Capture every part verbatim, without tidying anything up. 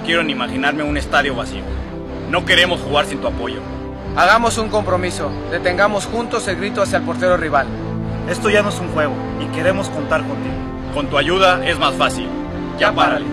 quiero ni imaginarme un estadio vacío. No queremos jugar sin tu apoyo. Hagamos un compromiso. Detengamos juntos el grito hacia el portero rival. Esto ya no es un juego y queremos contar contigo. Con tu ayuda es más fácil. Ya párale.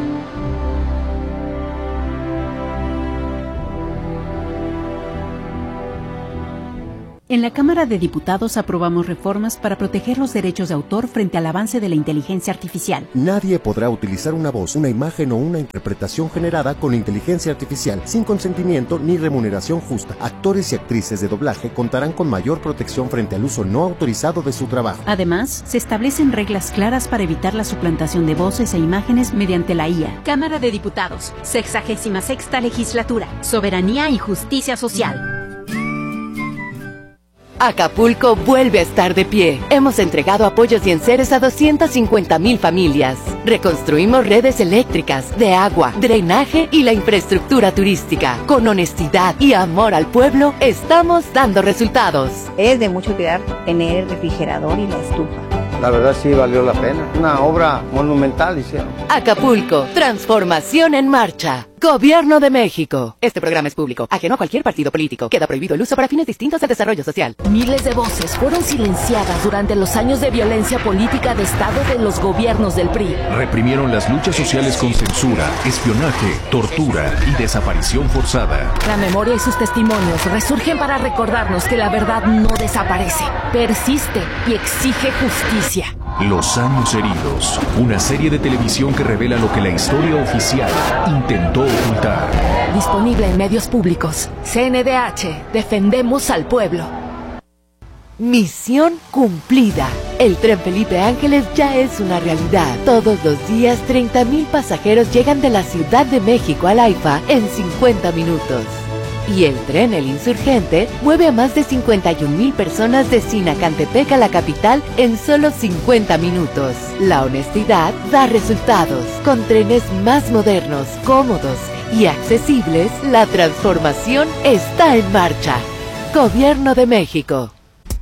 En la Cámara de Diputados aprobamos reformas para proteger los derechos de autor frente al avance de la inteligencia artificial. Nadie podrá utilizar una voz, una imagen o una interpretación generada con inteligencia artificial sin consentimiento ni remuneración justa. Actores y actrices de doblaje contarán con mayor protección frente al uso no autorizado de su trabajo. Además, se establecen reglas claras para evitar la suplantación de voces e imágenes mediante la I A. Cámara de Diputados, sexagésima sexta legislatura, soberanía y justicia social. Acapulco vuelve a estar de pie. Hemos entregado apoyos y enseres a doscientas cincuenta mil familias. Reconstruimos redes eléctricas, de agua, drenaje y la infraestructura turística. Con honestidad y amor al pueblo, estamos dando resultados. Es de mucha utilidad tener el refrigerador y la estufa. La verdad sí valió la pena. Una obra monumental hicieron. Acapulco, transformación en marcha. Gobierno de México. Este programa es público, ajeno a cualquier partido político. Queda prohibido el uso para fines distintos al desarrollo social. Miles de voces fueron silenciadas durante los años de violencia política de Estado de los gobiernos del P R I. Reprimieron las luchas sociales con censura, espionaje, tortura y desaparición forzada. La memoria y sus testimonios resurgen para recordarnos que la verdad no desaparece, persiste y exige justicia. Los años heridos, una serie de televisión que revela lo que la historia oficial intentó ocultar. Disponible en medios públicos. C N D H, defendemos al pueblo. Misión cumplida. El tren Felipe Ángeles ya es una realidad. Todos los días treinta mil pasajeros llegan de la Ciudad de México al AIFA en cincuenta minutos. Y el tren El Insurgente mueve a más de cincuenta y un mil personas de Sinacantepec a la capital en solo cincuenta minutos. La honestidad da resultados. Con trenes más modernos, cómodos y accesibles, la transformación está en marcha. Gobierno de México.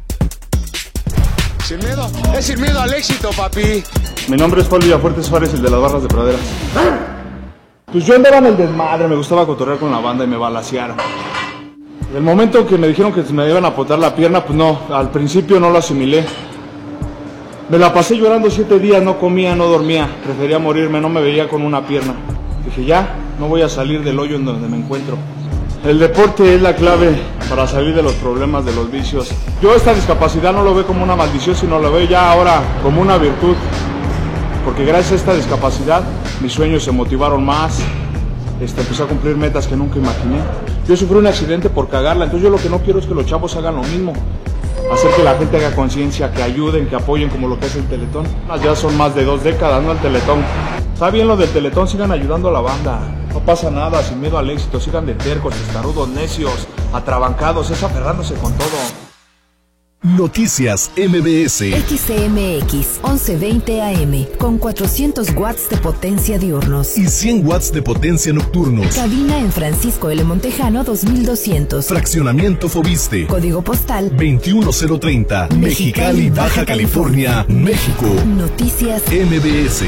Sin miedo, es sin miedo al éxito, papi. Mi nombre es Pablo Villafuerte Suárez, el de las barras de praderas. Pues yo andaba en el desmadre, me gustaba cotorrear con la banda y me balacearon. El momento que me dijeron que me iban a apotar la pierna, pues no, al principio no lo asimilé. Me la pasé llorando siete días, no comía, no dormía, prefería morirme, no me veía con una pierna. Dije, ya, no voy a salir del hoyo en donde me encuentro. El deporte es la clave para salir de los problemas, de los vicios. Yo esta discapacidad no lo veo como una maldición, sino lo veo ya ahora como una virtud. Porque gracias a esta discapacidad, mis sueños se motivaron más, este, empecé a cumplir metas que nunca imaginé. Yo sufrí un accidente por cagarla, entonces yo lo que no quiero es que los chavos hagan lo mismo. Hacer que la gente haga conciencia, que ayuden, que apoyen como lo que es el Teletón. Ya son más de dos décadas, ¿no? El Teletón. Está bien lo del Teletón, sigan ayudando a la banda. No pasa nada, sin miedo al éxito, sigan de tercos, testarudos, necios, atrabancados, es aferrándose con todo. Noticias M B S. X C M X once veinte A M con cuatrocientos watts de potencia diurnos y cien watts de potencia nocturnos. Cabina en Francisco L. Montejano dos mil doscientos. Fraccionamiento Fobiste. Código postal veintiuno cero treinta. Mexicali, Baja California, México. Noticias M B S.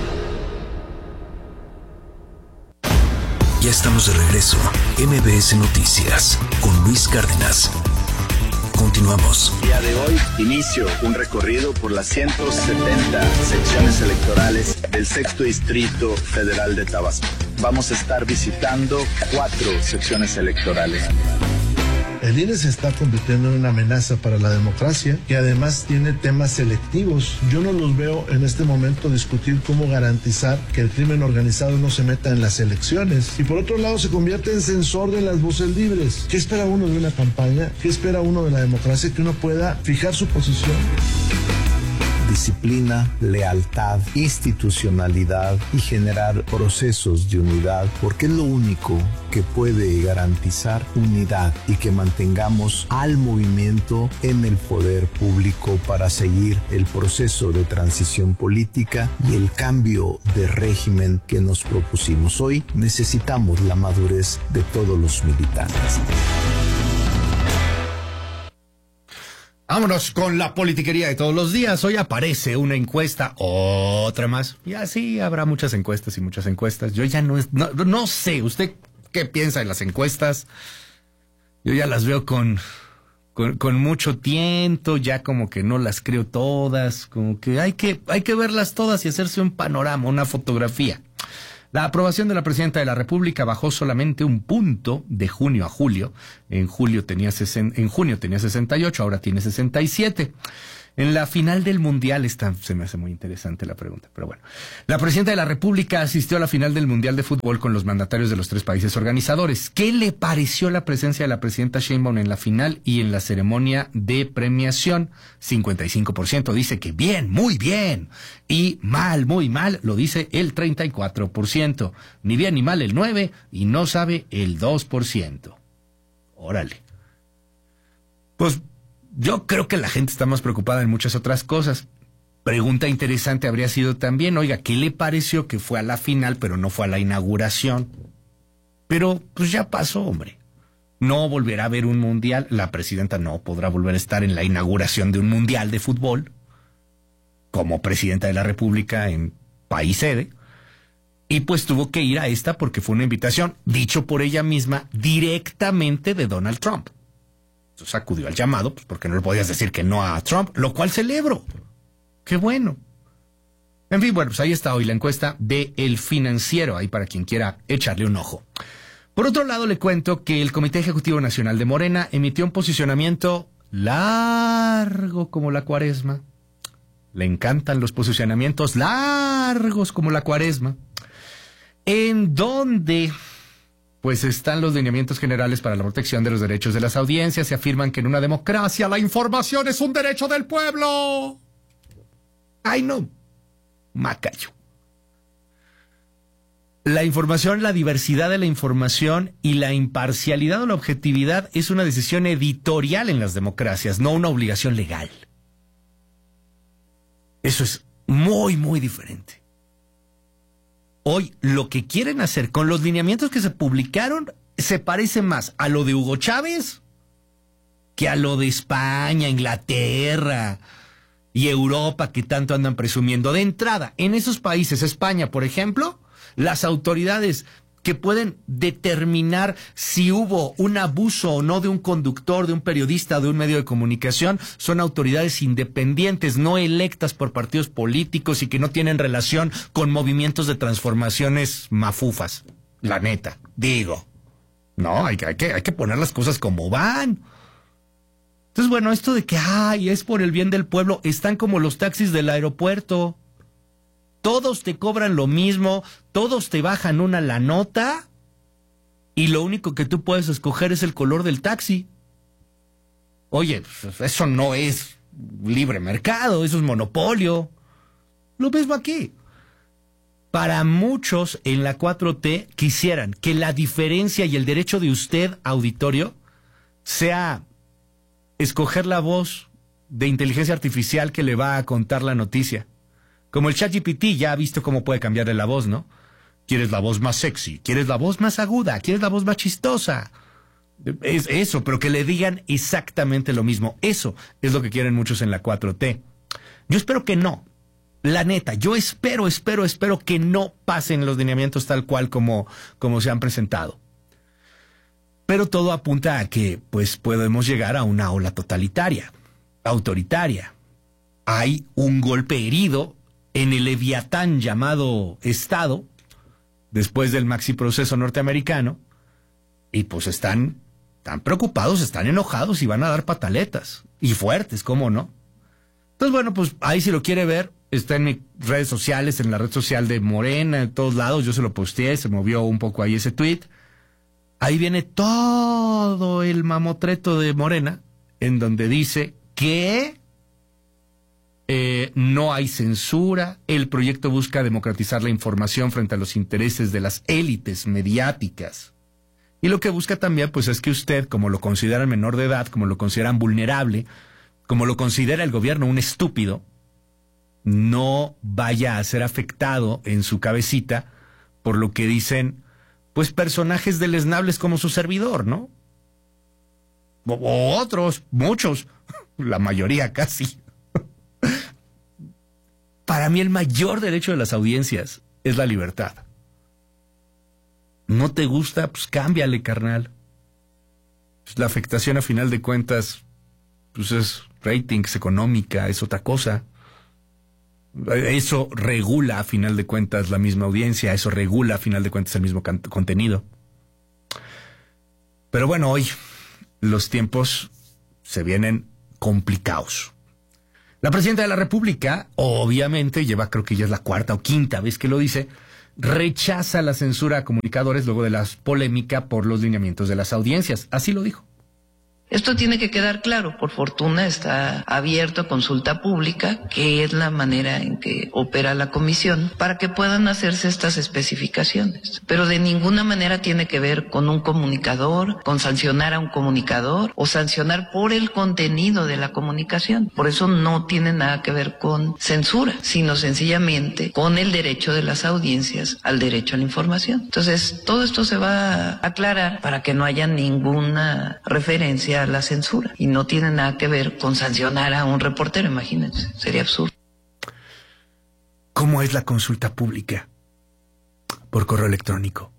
Ya estamos de regreso. M B S Noticias con Luis Cárdenas. Continuamos. El día de hoy inicio un recorrido por las ciento setenta secciones electorales del sexto Distrito Federal de Tabasco. Vamos a estar visitando cuatro secciones electorales. El I N E se está convirtiendo en una amenaza para la democracia, que además tiene temas selectivos. Yo no los veo en este momento discutir cómo garantizar que el crimen organizado no se meta en las elecciones. Y por otro lado se convierte en censor de las voces libres. ¿Qué espera uno de una campaña? ¿Qué espera uno de la democracia? Que uno pueda fijar su posición. Disciplina, lealtad, institucionalidad y generar procesos de unidad, porque es lo único que puede garantizar unidad y que mantengamos al movimiento en el poder público para seguir el proceso de transición política y el cambio de régimen que nos propusimos. Hoy necesitamos la madurez de todos los militantes. Vámonos con la politiquería de todos los días. Hoy aparece una encuesta, otra más. Y así habrá muchas encuestas y muchas encuestas. Yo ya no, es, no, no sé, ¿usted qué piensa de las encuestas? Yo ya las veo con, con, con mucho tiento, ya como que no las creo todas, como que hay que, hay que verlas todas y hacerse un panorama, una fotografía. La aprobación de la presidenta de la República bajó solamente un punto de junio a julio. En julio tenía sesenta, en junio tenía sesenta y ocho, ahora tiene sesenta y siete. En la final del Mundial, esta se me hace muy interesante la pregunta, pero bueno. La presidenta de la República asistió a la final del Mundial de Fútbol con los mandatarios de los tres países organizadores. ¿Qué le pareció la presencia de la presidenta Sheinbaum en la final y en la ceremonia de premiación? cincuenta y cinco por ciento dice que bien, muy bien. Y mal, muy mal, lo dice el treinta y cuatro por ciento. Ni bien ni mal el nueve por ciento y no sabe el dos por ciento. Órale. Pues yo creo que la gente está más preocupada en muchas otras cosas. Pregunta interesante habría sido también, oiga, ¿qué le pareció que fue a la final pero no fue a la inauguración? Pero pues ya pasó, hombre. No volverá a haber un mundial. La presidenta no podrá volver a estar en la inauguración de un mundial de fútbol como presidenta de la República en país sede. Y pues tuvo que ir a esta porque fue una invitación, dicho por ella misma, directamente de Donald Trump. Entonces acudió al llamado, pues porque no le podías decir que no a Trump, lo cual celebro. ¡Qué bueno! En fin, bueno, pues ahí está hoy la encuesta de El Financiero, ahí para quien quiera echarle un ojo. Por otro lado, le cuento que el Comité Ejecutivo Nacional de Morena emitió un posicionamiento largo como la Cuaresma. Le encantan los posicionamientos largos como la Cuaresma, en donde pues están los lineamientos generales para la protección de los derechos de las audiencias. Se afirman que en una democracia la información es un derecho del pueblo. ¡Ay, no! Macayo. La información, la diversidad de la información y la imparcialidad o la objetividad es una decisión editorial en las democracias, no una obligación legal. Eso es muy, muy diferente. Hoy lo que quieren hacer con los lineamientos que se publicaron se parece más a lo de Hugo Chávez que a lo de España, Inglaterra y Europa que tanto andan presumiendo. De entrada, en esos países, España, por ejemplo, las autoridades que pueden determinar si hubo un abuso o no de un conductor, de un periodista o de un medio de comunicación, son autoridades independientes, no electas por partidos políticos y que no tienen relación con movimientos de transformaciones mafufas. La neta, digo. No, hay que, hay que, hay que poner las cosas como van. Entonces, bueno, esto de que, ay, es por el bien del pueblo, están como los taxis del aeropuerto. Todos te cobran lo mismo, todos te bajan una la nota y lo único que tú puedes escoger es el color del taxi. Oye, eso no es libre mercado, eso es monopolio. Lo mismo aquí. Para muchos en la cuatro T quisieran que la diferencia y el derecho de usted, auditorio, sea escoger la voz de inteligencia artificial que le va a contar la noticia. Como el ChatGPT ya ha visto cómo puede cambiarle la voz, ¿no? ¿Quieres la voz más sexy? ¿Quieres la voz más aguda? ¿Quieres la voz más chistosa? Es eso, pero que le digan exactamente lo mismo. Eso es lo que quieren muchos en la cuatro T. Yo espero que no. La neta, yo espero, espero, espero que no pasen los lineamientos tal cual como, como se han presentado. Pero todo apunta a que, pues, podemos llegar a una ola totalitaria, autoritaria. Hay un golpe herido en el leviatán llamado Estado, después del maxi proceso norteamericano, y pues están, están preocupados, están enojados y van a dar pataletas, y fuertes, ¿cómo no? Entonces, bueno, pues ahí si lo quiere ver, está en mis redes sociales, en la red social de Morena, en todos lados, yo se lo posteé, se movió un poco ahí ese tweet. Ahí viene todo el mamotreto de Morena, en donde dice que Eh, no hay censura, el proyecto busca democratizar la información frente a los intereses de las élites mediáticas. Y lo que busca también, pues, es que usted, como lo consideran menor de edad, como lo consideran vulnerable, como lo considera el gobierno un estúpido, no vaya a ser afectado en su cabecita por lo que dicen, pues, personajes deleznables como su servidor, ¿no? O, o otros, muchos. la mayoría casi. Para mí el mayor derecho de las audiencias es la libertad. ¿No te gusta? Pues cámbiale, carnal. Pues la afectación a final de cuentas, pues es rating, es económica, es otra cosa. Eso regula a final de cuentas la misma audiencia, eso regula a final de cuentas el mismo can- contenido. Pero bueno, hoy los tiempos se vienen complicados. La presidenta de la República, obviamente, lleva creo que ya es la cuarta o quinta vez que lo dice, rechaza la censura a comunicadores luego de la polémica por los lineamientos de las audiencias. Así lo dijo. Esto tiene que quedar claro. Por fortuna está abierto a consulta pública, que es la manera en que opera la comisión, para que puedan hacerse estas especificaciones. Pero de ninguna manera tiene que ver con un comunicador, con sancionar a un comunicador o sancionar por el contenido de la comunicación. Por eso no tiene nada que ver con censura, sino sencillamente con el derecho de las audiencias al derecho a la información. Entonces, todo esto se va a aclarar para que no haya ninguna referencia a la censura, y no tiene nada que ver con sancionar a un reportero, imagínense, sería absurdo. ¿Cómo es la consulta pública? Por correo electrónico.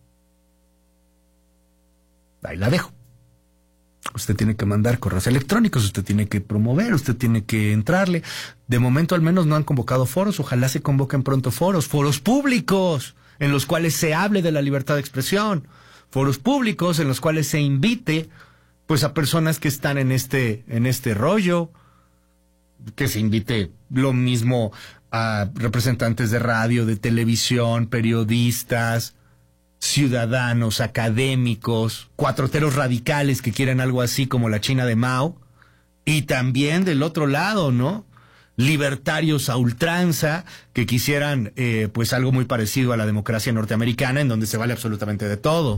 Ahí la dejo. Usted tiene que mandar correos electrónicos, usted tiene que promover, usted tiene que entrarle. De momento al menos no han convocado foros, ojalá se convoquen pronto foros, foros públicos, en los cuales se hable de la libertad de expresión, foros públicos en los cuales se invite pues a personas que están en este, en este rollo, que se invite lo mismo a representantes de radio, de televisión, periodistas, ciudadanos, académicos, cuatroteros radicales que quieren algo así como la China de Mao, y también del otro lado, ¿no? Libertarios a ultranza que quisieran eh, pues algo muy parecido a la democracia norteamericana, en donde se vale absolutamente de todo.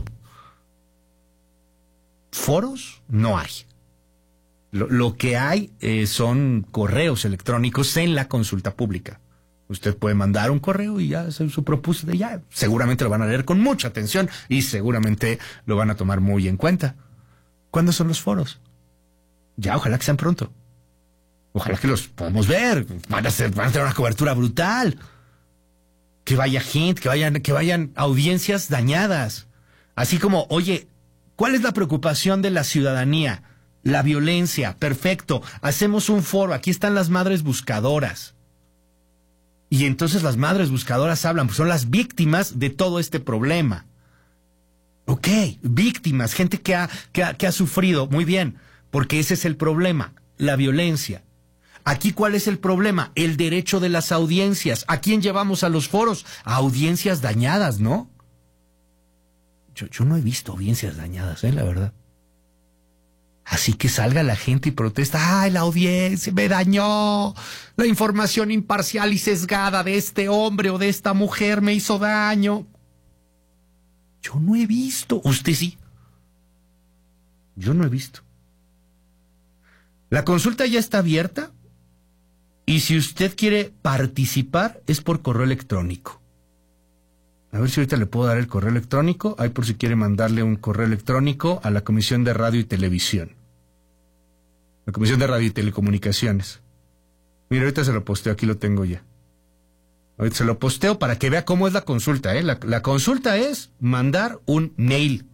Foros no hay. Lo, lo que hay eh, son correos electrónicos en la consulta pública. Usted puede mandar un correo y ya su, su propuesta de ya. Seguramente lo van a leer con mucha atención y seguramente lo van a tomar muy en cuenta. ¿Cuándo son los foros? Ya, ojalá que sean pronto. Ojalá que los podamos ver. Van a ser, van a tener una cobertura brutal. Que vaya gente, que vayan, que vayan audiencias dañadas. Así como, oye, ¿cuál es la preocupación de la ciudadanía? La violencia. Perfecto. Hacemos un foro. Aquí están las madres buscadoras. Y entonces las madres buscadoras hablan, pues son las víctimas de todo este problema. Ok, víctimas, gente que ha, que ha, que ha sufrido. Muy bien, porque ese es el problema, la violencia. Aquí, ¿cuál es el problema? El derecho de las audiencias. ¿A quién llevamos a los foros? A audiencias dañadas, ¿no? Yo, yo no he visto audiencias dañadas, ¿eh? La verdad. Así que salga la gente y protesta. ¡Ay, la audiencia me dañó! La información imparcial y sesgada de este hombre o de esta mujer me hizo daño. Yo no he visto. Usted sí. Yo no he visto. La consulta ya está abierta. Y si usted quiere participar, es por correo electrónico. A ver si ahorita le puedo dar el correo electrónico. Ahí por si quiere mandarle un correo electrónico a la Comisión de Radio y Televisión. La Comisión de Radio y Telecomunicaciones. Mira, ahorita se lo posteo, aquí lo tengo ya. Ahorita se lo posteo para que vea cómo es la consulta, ¿eh? La, la consulta es mandar un mail.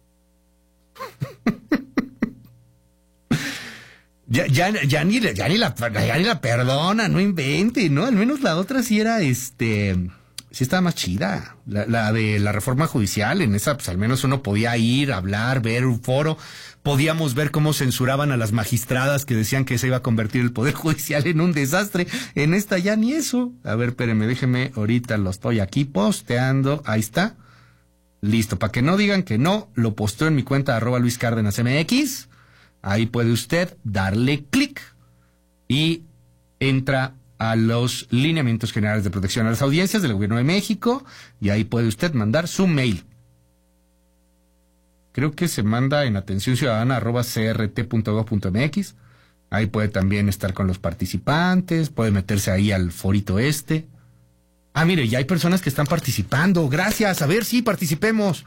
ya, ya, ya, ni, ya, ni la, ya ni la perdona, no invente, ¿no? Al menos la otra sí era este... Sí estaba más chida, la, la de la reforma judicial. En esa pues al menos uno podía ir, hablar, ver un foro. Podíamos ver cómo censuraban a las magistradas que decían que se iba a convertir el Poder Judicial en un desastre. En esta ya ni eso. A ver, espéreme, déjeme, ahorita lo estoy aquí posteando. Ahí está. Listo, para que no digan que no, lo posteo en mi cuenta arroba Luis Cárdenas M X. Ahí puede usted darle clic y entra a los lineamientos generales de protección a las audiencias del Gobierno de México, y ahí puede usted mandar su mail. Creo que se manda en atención ciudadana arroba c r t punto gov punto m x. Ahí puede también estar con los participantes, puede meterse ahí al forito este. Ah, mire, ya hay personas que están participando. Gracias, a ver, sí, participemos.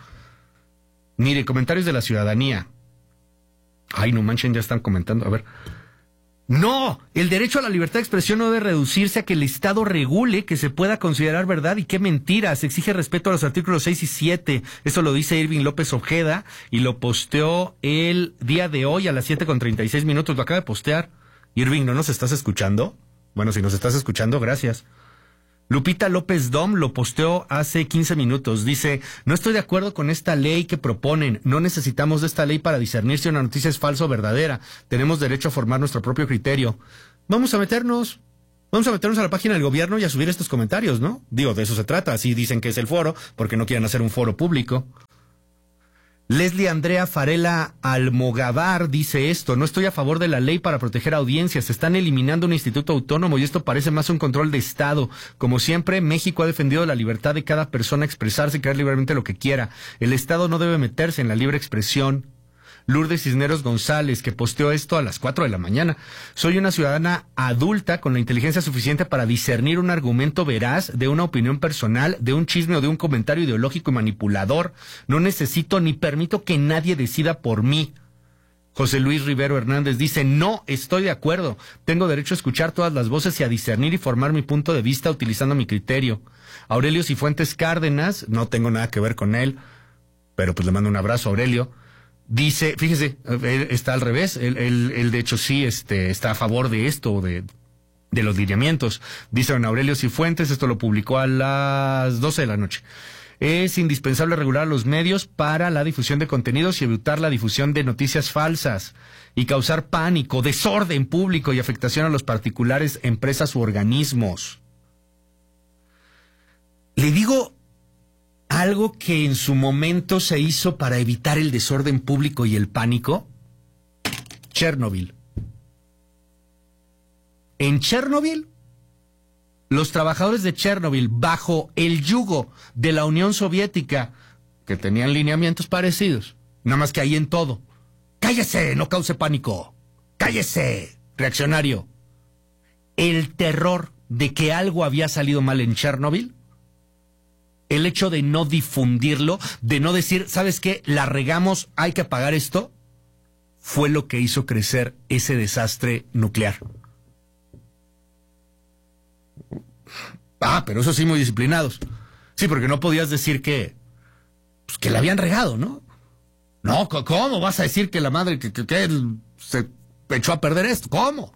Mire, comentarios de la ciudadanía. Ay, no manchen, ya están comentando. A ver. No, el derecho a la libertad de expresión no debe reducirse a que el Estado regule que se pueda considerar verdad y qué mentira. Se exige respeto a los artículos seis y siete. Eso lo dice Irving López Ojeda y lo posteó el día de hoy a las siete con treinta y seis minutos. Lo acaba de postear. Irving, ¿no nos estás escuchando? Bueno, si nos estás escuchando, gracias. Lupita López Dom lo posteó hace quince minutos. Dice, no estoy de acuerdo con esta ley que proponen. No necesitamos de esta ley para discernir si una noticia es falsa o verdadera. Tenemos derecho a formar nuestro propio criterio. Vamos a meternos, vamos a meternos a la página del gobierno y a subir estos comentarios, ¿no? Digo, de eso se trata. Así dicen que es el foro, porque no quieren hacer un foro público. Leslie Andrea Farela Almogavar dice esto, no estoy a favor de la ley para proteger audiencias, están eliminando un instituto autónomo y esto parece más un control de Estado. Como siempre, México ha defendido la libertad de cada persona a expresarse y creer libremente lo que quiera. El Estado no debe meterse en la libre expresión. Lourdes Cisneros González, que posteó esto a las cuatro de la mañana. Soy una ciudadana adulta con la inteligencia suficiente para discernir un argumento veraz de una opinión personal, de un chisme o de un comentario ideológico y manipulador. No necesito ni permito que nadie decida por mí. José Luis Rivero Hernández dice, no estoy de acuerdo. Tengo derecho a escuchar todas las voces y a discernir y formar mi punto de vista utilizando mi criterio. Aurelio Cifuentes Cárdenas, no tengo nada que ver con él, pero pues le mando un abrazo a Aurelio. Dice, fíjese, él está al revés, él, él, él de hecho sí este, está a favor de esto, de, de los lineamientos. Dice don Aurelio Cifuentes, esto lo publicó a las doce de la noche. Es indispensable regular los medios para la difusión de contenidos y evitar la difusión de noticias falsas y causar pánico, desorden público y afectación a los particulares, empresas u organismos. Le digo algo que en su momento se hizo para evitar el desorden público y el pánico. Chernobyl. En Chernobyl, los trabajadores de Chernobyl, bajo el yugo de la Unión Soviética, que tenían lineamientos parecidos, nada más que ahí en todo. ¡Cállese! ¡No cause pánico! ¡Cállese! Reaccionario. El terror de que algo había salido mal en Chernobyl, el hecho de no difundirlo, de no decir, ¿sabes qué? La regamos, hay que apagar esto, fue lo que hizo crecer ese desastre nuclear. Ah, pero eso sí, muy disciplinados. Sí, porque no podías decir que, pues, que la habían regado, ¿no? No, ¿cómo vas a decir que la madre que, que, que se echó a perder esto? ¿Cómo?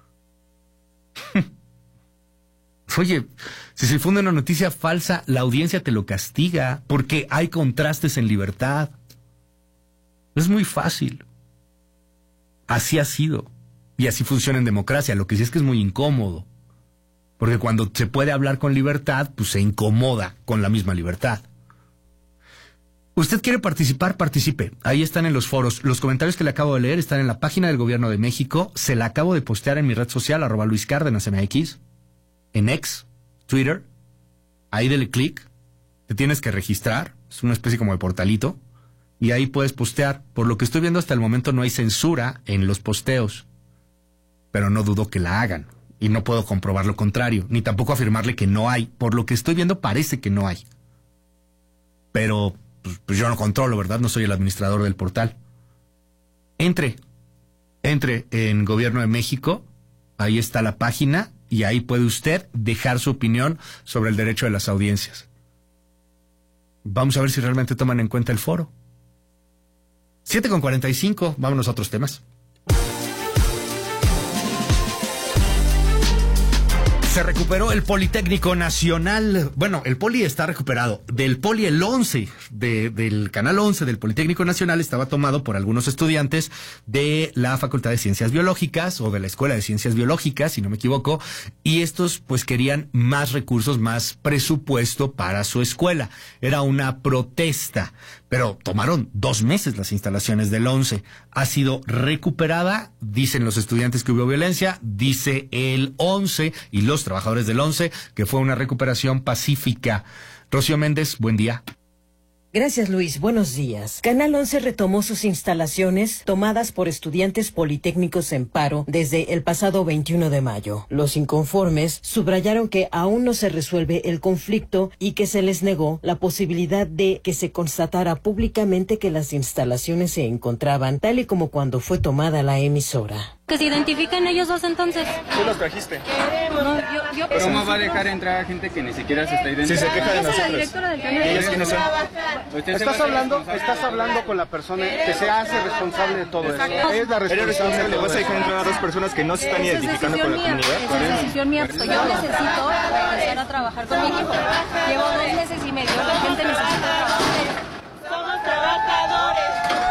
Oye, si se difunde una noticia falsa, la audiencia te lo castiga porque hay contrastes en libertad. Es muy fácil. Así ha sido. Y así funciona en democracia. Lo que sí es que es muy incómodo. Porque cuando se puede hablar con libertad, pues se incomoda con la misma libertad. ¿Usted quiere participar? Participe. Ahí están en los foros. Los comentarios que le acabo de leer están en la página del Gobierno de México. Se la acabo de postear en mi red social, arroba Luis Cárdenas M X. En X, Twitter, ahí dele clic, te tienes que registrar, es una especie como de portalito, y ahí puedes postear. Por lo que estoy viendo hasta el momento no hay censura en los posteos, pero no dudo que la hagan, y no puedo comprobar lo contrario, ni tampoco afirmarle que no hay. Por lo que estoy viendo parece que no hay. Pero pues, pues yo no controlo, ¿verdad? No soy el administrador del portal. Entre, entre en Gobierno de México, ahí está la página, y ahí puede usted dejar su opinión sobre el derecho de las audiencias. Vamos a ver si realmente toman en cuenta el foro. siete con cuarenta y cinco, vámonos a otros temas. Se recuperó el Politécnico Nacional. Bueno, el Poli está recuperado. Del Poli, el once, de, del canal once del Politécnico Nacional estaba tomado por algunos estudiantes de la Facultad de Ciencias Biológicas o de la Escuela de Ciencias Biológicas, si no me equivoco, y estos pues querían más recursos, más presupuesto para su escuela. Era una protesta, pero tomaron dos meses las instalaciones del once. Ha sido recuperada, dicen los estudiantes que hubo violencia, dice el once y los trabajadores del once que fue una recuperación pacífica. Rocío Méndez, buen día. Gracias, Luis. Buenos días. Canal once retomó sus instalaciones tomadas por estudiantes politécnicos en paro desde el pasado veintiuno de mayo. Los inconformes subrayaron que aún no se resuelve el conflicto y que se les negó la posibilidad de que se constatara públicamente que las instalaciones se encontraban tal y como cuando fue tomada la emisora. Que se identifiquen ellos dos entonces. Tú los trajiste. No, yo, yo Pero ¿cómo va a dejar entrar a gente que ni siquiera se está identificando? Si se queja de nosotros. Yo soy la directora del canal. ¿Y ellos quiénes son? Estás hablando, estás hablando con la persona que se hace responsable de todo eso. Es la Eres responsable, responsable. vas a dejar entrar a dos personas que no se están identificando con la comunidad. Esa es decisión mía. Yo necesito empezar a trabajar con mi equipo. Llevo dos meses y medio, la gente necesita trabajar. Somos trabajadores.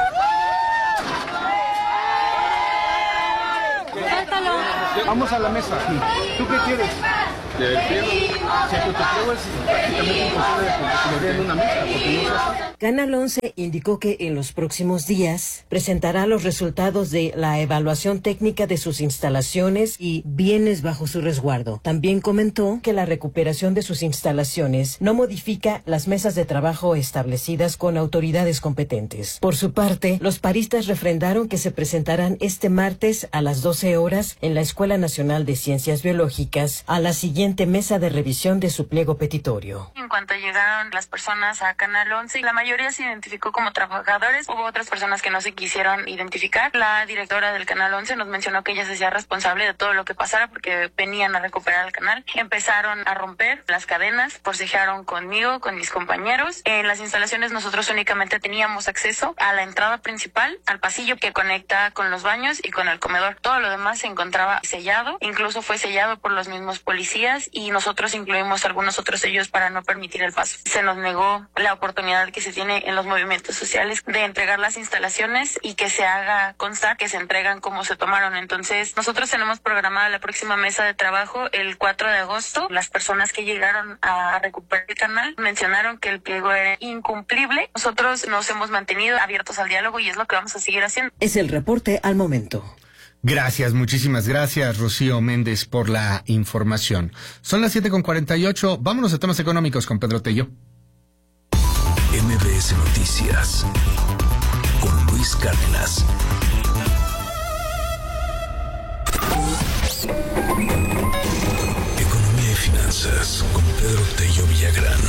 Suéltalo. Vamos a la mesa. ¿Tú qué quieres? Del pliego. Si tu pliego es prácticamente imposible de poner en una mesa, porque no se hace. Canal once indicó que en los próximos días presentará los resultados de la evaluación técnica de sus instalaciones y bienes bajo su resguardo. También comentó que la recuperación de sus instalaciones no modifica las mesas de trabajo establecidas con autoridades competentes. Por su parte, los paristas refrendaron que se presentarán este martes a las doce horas en la Escuela Nacional de Ciencias Biológicas a la siguiente mesa de revisión de su pliego petitorio. En cuanto llegaron las personas a Canal once, la mayoría se identificó como trabajadores. Hubo otras personas que no se quisieron identificar. La directora del Canal once nos mencionó que ella se hacía responsable de todo lo que pasara porque venían a recuperar el canal. Empezaron a romper las cadenas, forcejearon conmigo, con mis compañeros. En las instalaciones nosotros únicamente teníamos acceso a la entrada principal, al pasillo que conecta con los baños y con el comedor. Todo lo demás se encontraba sellado, incluso fue sellado por los mismos policías y nosotros incluimos algunos otros sellos para no permitir el paso. Se nos negó la oportunidad que se tiene en los movimientos sociales de entregar las instalaciones y que se haga constar que se entregan como se tomaron. Entonces, nosotros tenemos programada la próxima mesa de trabajo el cuatro de agosto. Las personas que llegaron a recuperar el canal mencionaron que el pliego era incumplible. Nosotros nos hemos mantenido abiertos al diálogo y es lo que vamos a seguir haciendo. Es el reporte al momento. Gracias, muchísimas gracias, Rocío Méndez, por la información. Son las siete con cuarenta y ocho. Vámonos a temas económicos con Pedro Tello. M B S Noticias con Luis Cárdenas. Economía y finanzas con Pedro Tello Villagrán.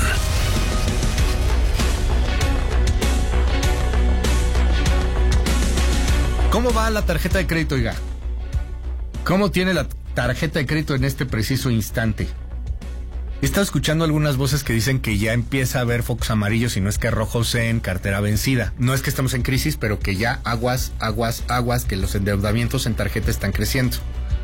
¿Cómo va la tarjeta de crédito, oiga? ¿Cómo tiene la tarjeta de crédito en este preciso instante? He estado escuchando algunas voces que dicen que ya empieza a haber focos amarillos y no es que rojos en cartera vencida. No es que estamos en crisis, pero que ya aguas, aguas, aguas, que los endeudamientos en tarjeta están creciendo.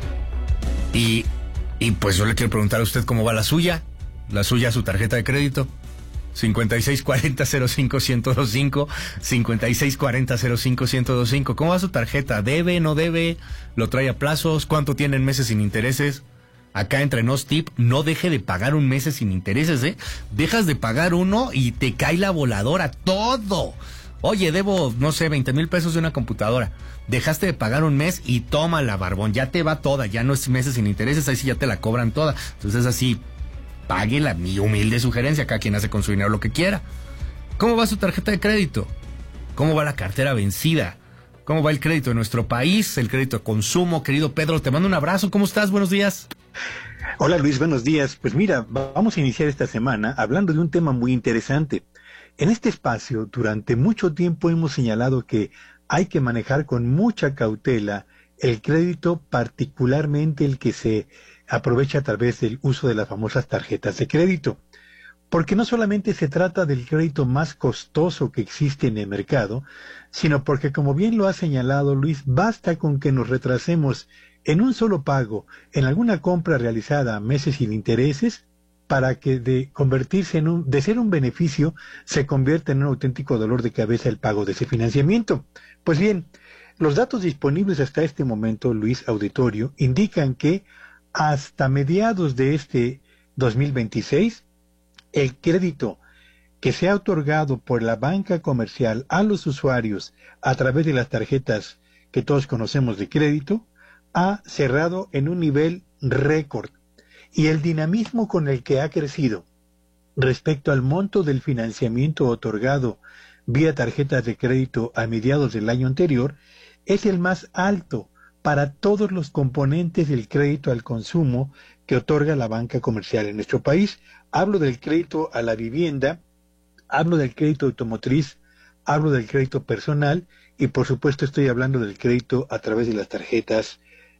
Y, y pues yo le quiero preguntar a usted cómo va la suya, la suya, su tarjeta de crédito. cincuenta y seis cuarenta cero cinco ciento veinticinco, cincuenta y seis cuarenta cero cinco ciento veinticinco. ¿Cómo va su tarjeta? ¿Debe, no debe? ¿Lo trae a plazos? ¿Cuánto tienen meses sin intereses? Acá entre nos tip, no deje de pagar un mes sin intereses, ¿eh? Dejas de pagar uno y te cae la voladora, todo. Oye, debo, no sé, veinte mil pesos de una computadora. Dejaste de pagar un mes y tómala, barbón, ya te va toda, ya no es meses sin intereses, ahí sí ya te la cobran toda. Entonces así, pague la mi humilde sugerencia, cada quien hace con su dinero lo que quiera. ¿Cómo va su tarjeta de crédito? ¿Cómo va la cartera vencida? ¿Cómo va el crédito de nuestro país? El crédito de consumo, querido Pedro, te mando un abrazo, ¿cómo estás? Buenos días. Hola Luis, buenos días. Pues mira, vamos a iniciar esta semana hablando de un tema muy interesante. En este espacio, durante mucho tiempo hemos señalado que hay que manejar con mucha cautela el crédito, particularmente el que se aprovecha a través del uso de las famosas tarjetas de crédito. Porque no solamente se trata del crédito más costoso que existe en el mercado, sino porque, como bien lo ha señalado Luis, basta con que nos retrasemos en un solo pago, en alguna compra realizada a meses sin intereses, para que de convertirse en un, de ser un beneficio, se convierta en un auténtico dolor de cabeza el pago de ese financiamiento. Pues bien, los datos disponibles hasta este momento, Luis Auditorio, indican que hasta mediados de este dos mil veintiséis, el crédito que se ha otorgado por la banca comercial a los usuarios a través de las tarjetas que todos conocemos de crédito, ha cerrado en un nivel récord. Y el dinamismo con el que ha crecido respecto al monto del financiamiento otorgado vía tarjetas de crédito a mediados del año anterior es el más alto para todos los componentes del crédito al consumo que otorga la banca comercial en nuestro país. Hablo del crédito a la vivienda, hablo del crédito automotriz, hablo del crédito personal y por supuesto estoy hablando del crédito a través de las tarjetas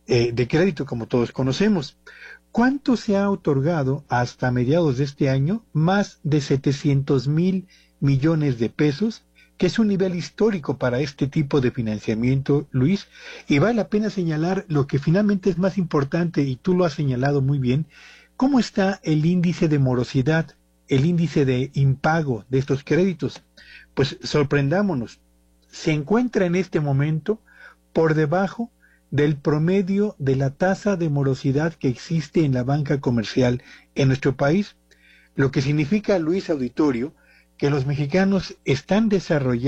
eh, de crédito, como todos conocemos. ¿Cuánto se ha otorgado hasta mediados de este año? Más de setecientos mil millones de pesos, que es un nivel histórico para este tipo de financiamiento, Luis, y vale la pena señalar lo que finalmente es más importante, y tú lo has señalado muy bien, cómo está el índice de morosidad, el índice de impago de estos créditos. Pues sorprendámonos, se encuentra en este momento por debajo del promedio de la tasa de morosidad que existe en la banca comercial en nuestro país, lo que significa, Luis Auditorio, que los mexicanos están desarrollando